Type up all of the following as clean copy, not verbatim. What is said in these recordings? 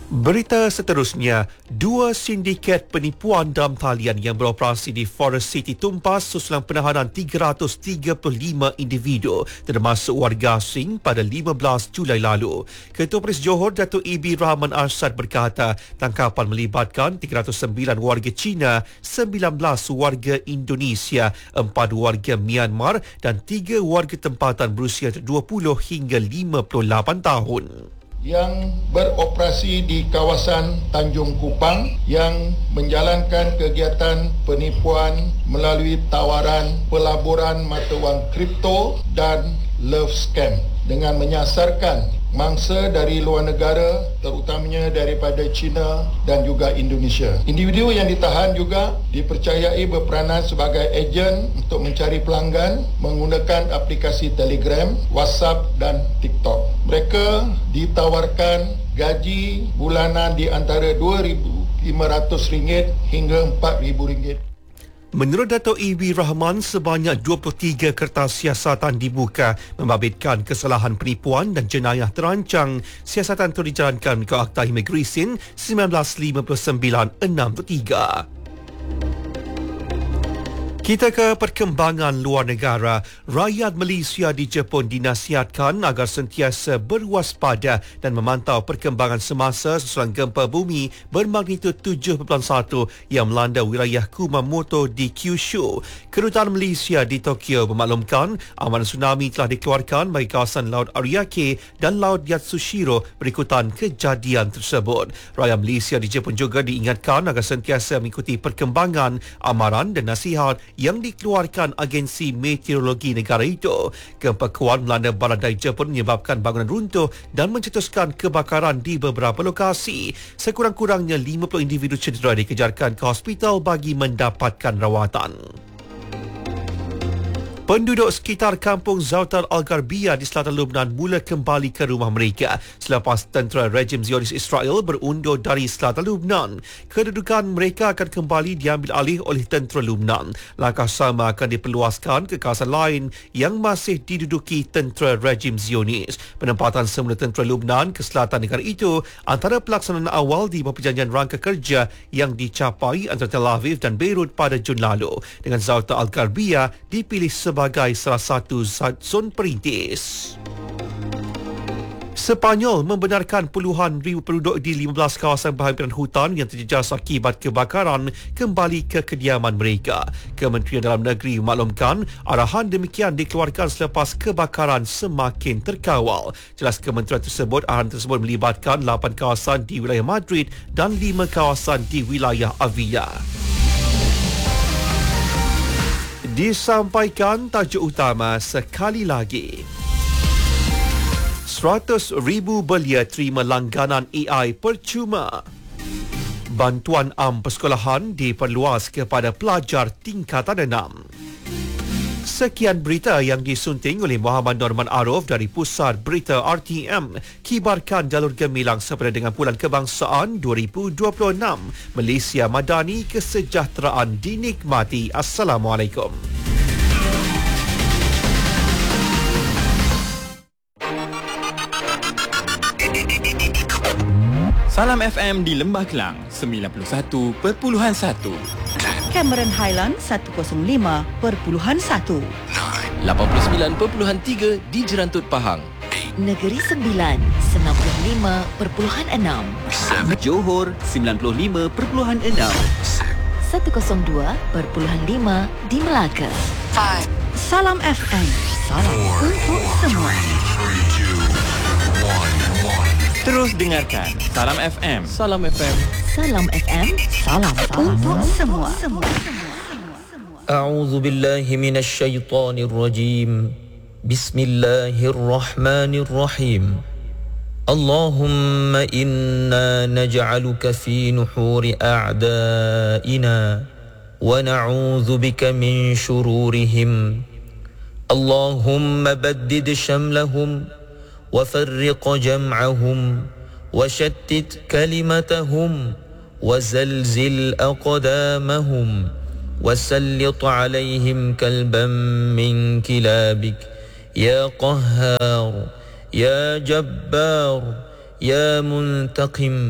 Berita seterusnya, dua sindiket penipuan dalam talian yang beroperasi di Forest City tumpas susulan penahanan 335 individu termasuk warga asing pada 15 Julai lalu. Ketua Polis Johor Datuk E.B. Rahman Arshad berkata tangkapan melibatkan 309 warga Cina, 19 warga Indonesia, 4 warga Myanmar dan 3 warga tempatan berusia 20 hingga 58 tahun. Yang beroperasi di kawasan Tanjung Kupang yang menjalankan kegiatan penipuan melalui tawaran pelaburan mata wang kripto dan love scam dengan menyasarkan mangsa dari luar negara terutamanya daripada China dan juga Indonesia. Individu yang ditahan juga dipercayai berperanan sebagai ejen untuk mencari pelanggan menggunakan aplikasi Telegram, WhatsApp dan TikTok. Mereka ditawarkan gaji bulanan di antara RM2,500 hingga RM4,000. Menurut Datuk E.B. Rahman, sebanyak 23 kertas siasatan dibuka membabitkan kesalahan penipuan dan jenayah terancang. Siasatan itu dijalankan mengikut Akta Immigration 1959-63. Kita ke perkembangan luar negara. Rakyat Malaysia di Jepun dinasihatkan agar sentiasa berwaspada dan memantau perkembangan semasa susulan gempa bumi bermagnitud 7.1 yang melanda wilayah Kumamoto di Kyushu. Kedutaan Malaysia di Tokyo memaklumkan amaran tsunami telah dikeluarkan bagi kawasan Laut Ariake dan Laut Yatsushiro berikutan kejadian tersebut. Rakyat Malaysia di Jepun juga diingatkan agar sentiasa mengikuti perkembangan amaran dan nasihat yang dikeluarkan agensi meteorologi negara itu. Gempa kuat melanda Baradai Jepun menyebabkan bangunan runtuh dan mencetuskan kebakaran di beberapa lokasi. Sekurang-kurangnya 50 individu cedera dikejarkan ke hospital bagi mendapatkan rawatan. Penduduk sekitar kampung Zautar Al-Gharbiyah di selatan Lebanon mula kembali ke rumah mereka selepas tentera rejim Zionis Israel berundur dari selatan Lebanon. Kedudukan mereka akan kembali diambil alih oleh tentera Lebanon. Langkah sama akan diperluaskan ke kawasan lain yang masih diduduki tentera rejim Zionis. Penempatan semula tentera Lebanon ke selatan negara itu antara pelaksanaan awal di bawah perjanjian rangka kerja yang dicapai antara Tel Aviv dan Beirut pada Jun lalu. Dengan Zautar Al-Gharbiyah dipilih sebagai salah satu zon perintis. Sepanyol membenarkan puluhan ribu penduduk di 15 kawasan berhampiran hutan yang terjejas akibat kebakaran kembali ke kediaman mereka. Kementerian Dalam Negeri memaklumkan arahan demikian dikeluarkan selepas kebakaran semakin terkawal. Jelas kementerian tersebut, arahan tersebut melibatkan 8 kawasan di wilayah Madrid dan 5 kawasan di wilayah Avila. Disampaikan tajuk utama sekali lagi. 100,000 belia terima langganan AI percuma. Bantuan am persekolahan diperluas kepada pelajar tingkatan 6. Sekian berita yang disunting oleh Muhammad Norman Arif dari Pusat Berita RTM. Kibarkan jalur gemilang sepada dengan Bulan Kebangsaan 2026. Malaysia Madani, kesejahteraan dinikmati. Assalamualaikum. Salam FM di Lembah Kelang 91.1. Cameron Highland 105.1. 89.3 di Jerantut Pahang. Negeri Sembilan 95.6. Johor 95.6. 102.5 di Melaka. Salam FM. Salam untuk semua. Terus dengarkan Salam FM. Salam FM. Salam FM. Salam untuk semua. أعوذ بالله من الشيطان الرجيم بسم الله الرحمن الرحيم اللهم إنا نجعلك في نحور أعدائنا ونعوذ بك من شرورهم اللهم بدد شملهم وفرق جمعهم وشتت كلمتهم وزلزل أقدامهم وسلط عليهم كلبا من كلابك يا قهار يا جبار يا منتقم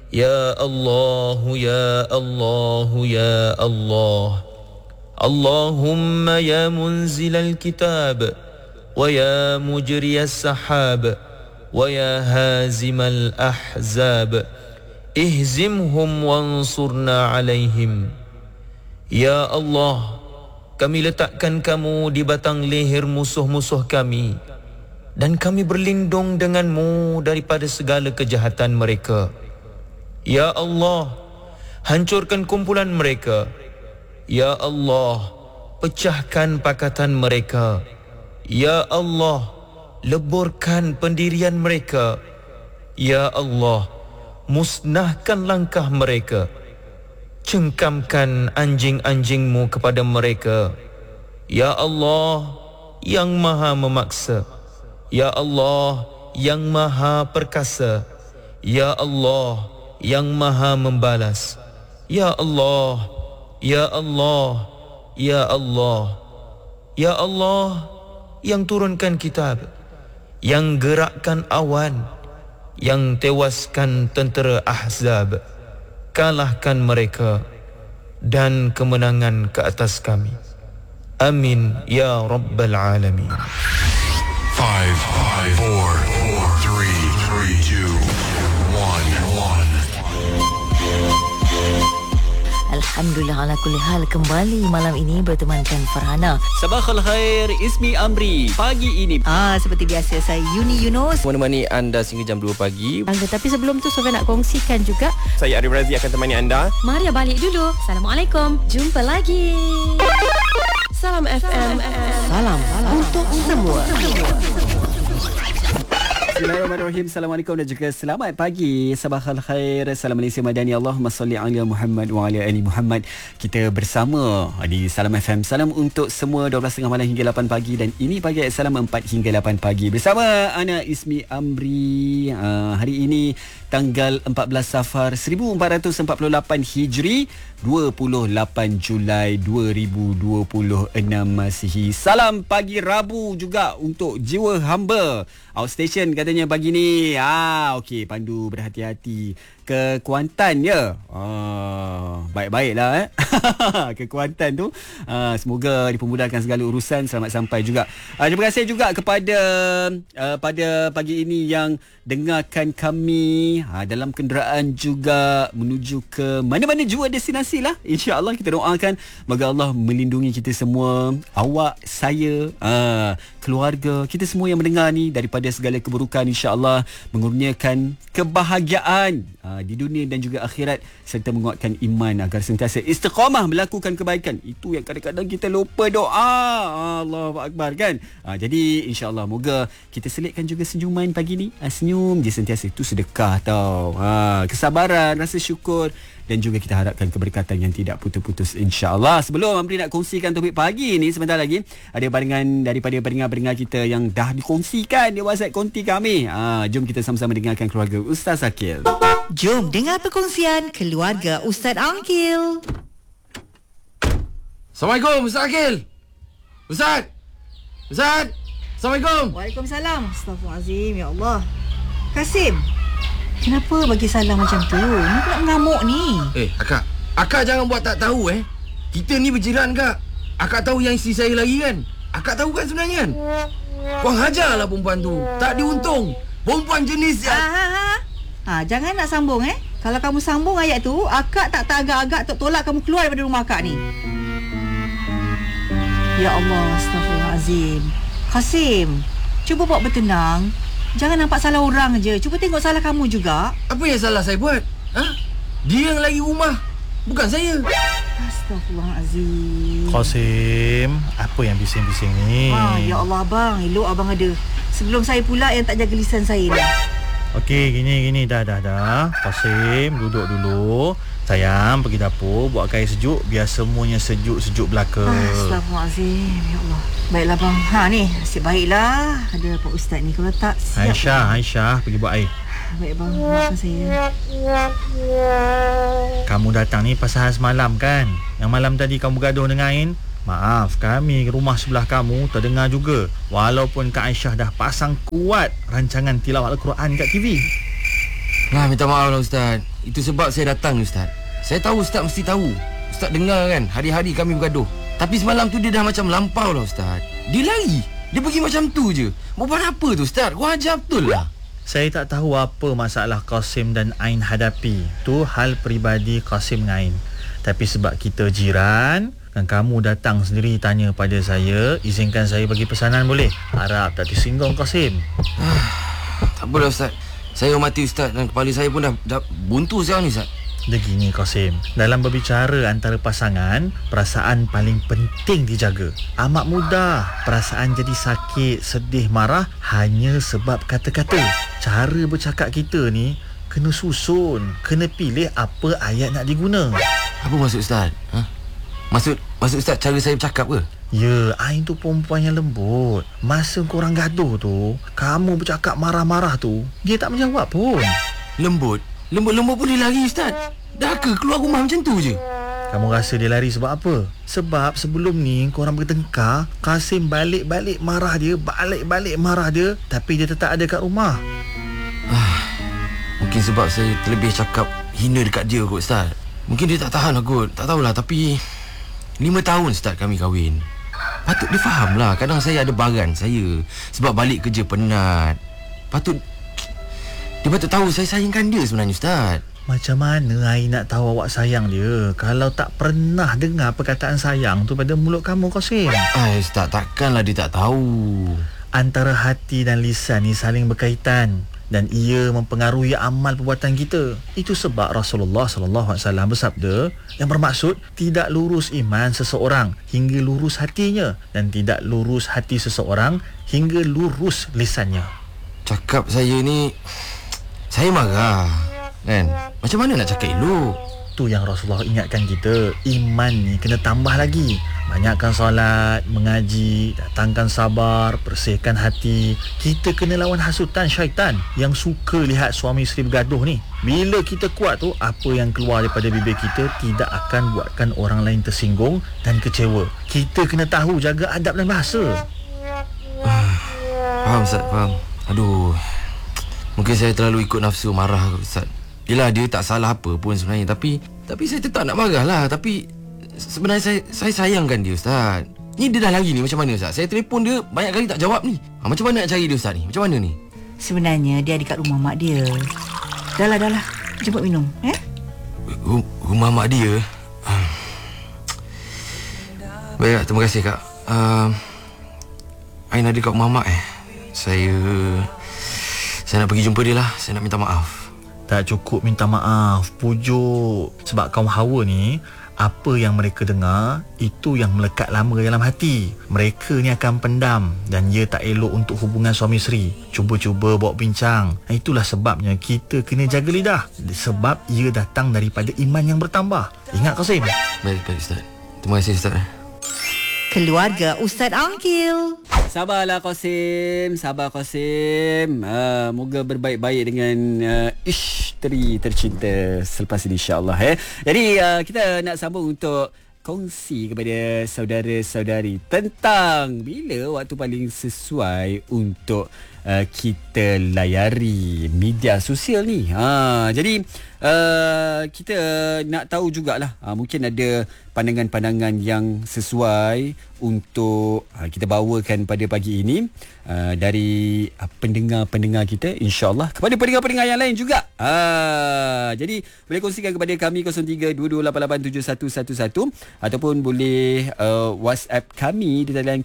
Ya Allah, Ya Allah, Ya Allah. Allahumma ya munzilal kitab, wa ya mujriyas sahab, wa ya hazimal ahzab, ihzimhum wansurna alaihim. Ya Allah, kami letakkan kamu di batang leher musuh-musuh kami, dan kami berlindung denganmu daripada segala kejahatan mereka. Ya Allah, hancurkan kumpulan mereka. Ya Allah, pecahkan pakatan mereka. Ya Allah, leburkan pendirian mereka. Ya Allah, musnahkan langkah mereka. Cengkamkan anjing-anjingmu kepada mereka. Ya Allah, yang maha memaksa. Ya Allah, yang maha perkasa. Ya Allah, yang maha membalas. Ya Allah, Ya Allah, Ya Allah. Ya Allah, yang turunkan kitab, yang gerakkan awan, yang tewaskan tentera Ahzab. Kalahkan mereka dan kemenangan ke atas kami. Amin ya Rabbal Alamin. 5, 4, 3, 2, 1. Alhamdulillah ala kulli hal, kembali malam ini bertemankan Farhana. Sabahal khair, Ismi Amri. Pagi ini Seperti biasa, saya Yuni Yunus. menemani anda sehingga jam 2 pagi. Tapi sebelum tu Sofia nak kongsikan juga. Saya Arif Razi akan temani anda. Maria balik dulu. Assalamualaikum. Jumpa lagi. Salam FM. Salam untuk semua. Bismillahirrahmanirrahim. Assalamualaikum dan juga selamat pagi. Sabahal khair. Salam Malaysia Madani. Allahumma salli ala Muhammad wa ala ali Muhammad. Kita bersama di Salam FM. Salam untuk semua 12.30 malam hingga 8 pagi. Dan ini pagi Salam 4 hingga 8 pagi. Bersama Ana Ismi Amri. Hari ini tanggal 14 Safar 1448 Hijri, 28 Julai 2026 Masihi. Salam pagi Rabu juga untuk jiwa hamba. Outstation katanya pagi ni. Okey, pandu berhati-hati ke Kuantan ya. Baik-baiklah ke Kuantan tu. Semoga dipermudahkan segala urusan, selamat sampai juga. Terima kasih juga kepada pada pagi ini yang dengarkan kami dalam kenderaan juga menuju ke mana-mana jua destinasi lah. InsyaAllah kita doakan moga Allah melindungi kita semua, awak, saya, keluarga, kita semua yang mendengar ni daripada segala keburukan. InsyaAllah mengurniakan kebahagiaan di dunia dan juga akhirat, serta menguatkan iman agar sentiasa istiqamah melakukan kebaikan. Itu yang kadang-kadang kita lupa doa. Allahu Akbar kan. Jadi insyaAllah moga kita selitkan juga senyuman pagi ni. Senyum je sentiasa, itu sedekah tau. Kesabaran, rasa syukur, dan juga kita harapkan keberkatan yang tidak putus-putus insya-Allah. Sebelum Amri nak kongsikan topik pagi ni, sebentar lagi ada barengan daripada pendengar-pendengar kita yang dah dikongsikan di WhatsApp konti kami. Jom kita sama-sama dengarkan keluarga Ustaz Akil. Jom dengar perkongsian keluarga Ustaz Akil. Assalamualaikum Ustaz Akil. Ustaz. Assalamualaikum. Waalaikumsalam. Astaghfirullahalazim, ya Allah. Kasim, kenapa bagi salam macam tu? Ni pula mengamuk ni. Akak jangan buat tak tahu Kita ni berjiran kak. Akak tahu yang isteri saya lagi kan? Akak tahu kan sebenarnya kan? Korang hajarlah perempuan tu. Tak diuntung. Perempuan jenis Jangan nak sambung Kalau kamu sambung ayat tu, akak tak agak-agak tolak kamu keluar daripada rumah akak ni. Ya Allah, astaghfirullahalazim. Kasim, cuba buat bertenang. Jangan nampak salah orang je. Cuba tengok salah kamu juga. Apa yang salah saya buat? Dia yang lagi rumah, bukan saya. Astaghfirullahalazim. Qasim, apa yang bising-bising ni? Ya Allah abang, elok abang ada. Sebelum saya pula yang tak jaga lisan saya ni. Okey, gini dah. Qasim, duduk dulu. Sayang, pergi dapur buat air sejuk biar semuanya sejuk-sejuk belaka. Astaghfirullahalazim, ya Allah. Baiklah bang. Ni, nasib baiklah ada Pak Ustaz ni. Kalau tak siap. Aisyah, pergi buat air. Baik bang, maafkan saya. Kamu datang ni pasal semalam kan? Yang malam tadi kamu gaduh dengan Ain. Maaf, kami rumah sebelah kamu terdengar juga. Walaupun Kak Aisyah dah pasang kuat rancangan tilawat Al-Quran kat TV. Minta maaf lah Ustaz. Itu sebab saya datang ni Ustaz. Saya tahu Ustaz mesti tahu. Ustaz dengar kan hari-hari kami bergaduh. Tapi semalam tu dia dah macam lampau lah Ustaz. Dia lari. Dia pergi macam tu je. Mau buat apa tu Ustaz? Kau ajar betul lah. Saya tak tahu apa masalah Qasim dan Ain hadapi. Tu hal peribadi Qasim dengan Ain. Tapi sebab kita jiran dan kamu datang sendiri tanya pada saya, izinkan saya bagi pesanan boleh? Harap tak tersinggung Qasim. Tak apalah Ustaz. Saya hormati Ustaz dan kepala saya pun dah buntu sekarang ni Ustaz. Begini Qasim, dalam berbicara antara pasangan, perasaan paling penting dijaga. Amat mudah perasaan jadi sakit, sedih, marah hanya sebab kata-kata. Cara bercakap kita ni kena susun, kena pilih apa ayat nak diguna. Apa maksud Ustaz? Maksud Ustaz cara saya bercakap ke? Ya, Ain tu perempuan yang lembut. Masa korang gaduh tu, kamu bercakap marah-marah tu, dia tak menjawab pun. Lembut pun dia lari Ustaz. Dah ke keluar rumah macam tu je? Kamu rasa dia lari sebab apa? Sebab sebelum ni korang bertengkar, Qasim balik-balik marah dia, balik-balik marah dia, tapi dia tetap ada kat rumah. Mungkin sebab saya terlebih cakap hina dekat dia kot Ustaz. Mungkin dia tak tahan lah kot. Tak tahulah, tapi 5 tahun Ustaz kami kahwin. Patut dia faham lah. Kadang saya ada baran saya sebab balik kerja penat. Dia patut tahu saya sayangkan dia sebenarnya Ustaz. Macam mana Ain nak tahu awak sayang dia kalau tak pernah dengar perkataan sayang tu pada mulut kamu Qasim? Ustaz, takkanlah dia tak tahu. Antara hati dan lisan ni saling berkaitan dan ia mempengaruhi amal perbuatan kita. Itu sebab Rasulullah SAW bersabda yang bermaksud tidak lurus iman seseorang hingga lurus hatinya dan tidak lurus hati seseorang hingga lurus lisannya. Cakap saya ni, saya marah kan? Macam mana nak cakap elok? Tu yang Rasulullah ingatkan kita. Iman ni kena tambah lagi. Banyakkan solat, mengaji, datangkan sabar, bersihkan hati. Kita kena lawan hasutan syaitan yang suka lihat suami isteri bergaduh ni. Bila kita kuat tu, apa yang keluar daripada bibir kita tidak akan buatkan orang lain tersinggung dan kecewa. Kita kena tahu jaga adab dan bahasa. Faham Ustaz, faham. Aduh, mungkin saya terlalu ikut nafsu marah Ustaz. Yelah, dia tak salah apa pun sebenarnya. Tapi saya tetap nak marah lah. Tapi sebenarnya saya sayangkan dia Ustaz. Ni dia dah lari ni macam mana Ustaz? Saya telefon dia banyak kali tak jawab ni. Macam mana nak cari dia Ustaz ni? Macam mana ni? Sebenarnya dia ada kat rumah mak dia. Dah lah. Jemput minum. Rumah mak dia? Baik, terima kasih Kak. Ain ada kat rumah mak Saya nak pergi jumpa dia lah. Saya nak minta maaf. Tak cukup minta maaf, pujuk. Sebab kaum Hawa ni, apa yang mereka dengar, itu yang melekat lama dalam hati. Mereka ni akan pendam dan ia tak elok untuk hubungan suami isteri. Cuba-cuba bawa bincang. Itulah sebabnya kita kena jaga lidah. Sebab ia datang daripada iman yang bertambah. Ingat Qasim? Baik Ustaz. Terima kasih Ustaz. Keluarga Ustaz Aqil. Sabarlah Qasim. Moga berbaik-baik dengan isteri tercinta selepas ini insya-Allah. Jadi kita nak sambung untuk kongsi kepada saudara-saudari tentang bila waktu paling sesuai untuk kita layari media sosial ni. Jadi kita nak tahu jugalah, mungkin ada pandangan-pandangan yang sesuai untuk kita bawakan pada pagi ini dari pendengar-pendengar kita, insya-Allah, kepada pendengar-pendengar yang lain juga. Jadi boleh kongsikan kepada kami 0322887111 ataupun boleh WhatsApp kami di talian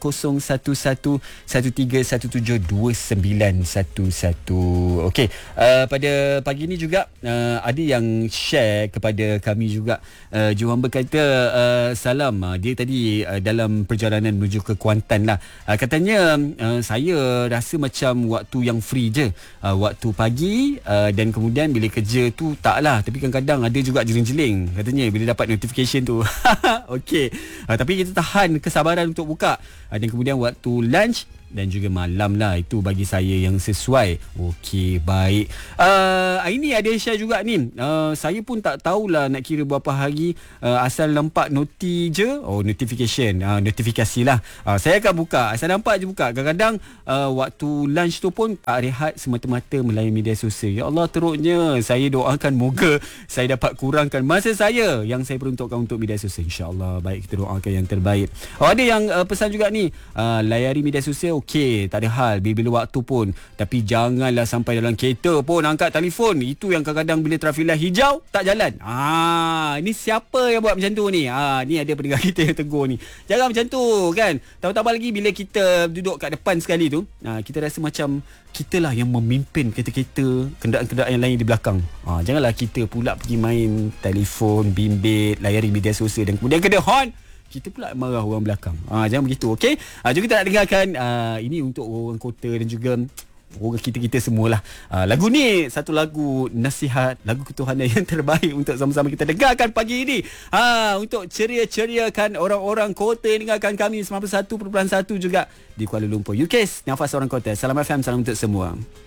0113172911. Okey, pada pagi ini juga ada yang share kepada kami juga. Johan berkata salam, dia tadi dalam perjalanan menuju ke Kuantan lah. Katanya saya rasa macam waktu yang free je, waktu pagi, dan kemudian bila kerja tu taklah, tapi kadang-kadang ada juga jeling-jeling katanya bila dapat notification tu. Okey, tapi kita tahan kesabaran untuk buka, dan kemudian waktu lunch dan juga malam lah. Itu bagi saya yang sesuai. Okey, baik. Ini ada share juga ni. Saya pun tak tahulah nak kira berapa hari, asal nampak noti je. Notification, notifikasi lah. Saya akan buka, asal nampak je buka. Kadang-kadang waktu lunch tu pun tak rehat, semata-mata melayani media sosial. Ya Allah, teruknya. Saya doakan moga saya dapat kurangkan masa saya yang saya peruntukkan untuk media sosial, insya-Allah. Baik, kita doakan yang terbaik. Ada yang pesan juga ni, layari media sosial, okey, tak ada hal bila-bila waktu pun, tapi janganlah sampai dalam kereta pun angkat telefon. Itu yang kadang-kadang bila trafik light hijau tak jalan. Ni siapa yang buat macam tu ni? Ni ada pendengar kita yang tegur ni. Jangan macam tu kan. Tambah-tambah lagi bila kita duduk kat depan sekali tu, kita rasa macam kita lah yang memimpin kereta-kereta, kenderaan-kenderaan yang lain di belakang. Janganlah kita pula pergi main telefon, bimbit, layari media sosial dan kemudian kena horn, kita pula marah orang belakang. Jangan begitu, okey? Jom kita nak dengarkan ini untuk orang kota dan juga orang kita-kita semualah. Lagu ni satu lagu nasihat, lagu ketuhanan yang terbaik untuk sama-sama kita dengarkan pagi ini. Untuk ceria-ceriakan orang-orang kota yang dengarkan kami 91.1 juga di Kuala Lumpur. UKS, Nafas Orang Kota. Salam FM, salam untuk semua.